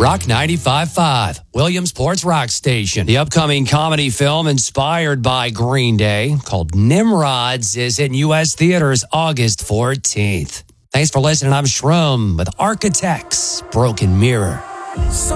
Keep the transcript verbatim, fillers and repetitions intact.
Rock ninety-five point five, Williamsport's Rock Station. The upcoming comedy film inspired by Green Day called Nimrods is in U S theaters August fourteenth. Thanks for listening. I'm Shroom with Architects Broken Mirror.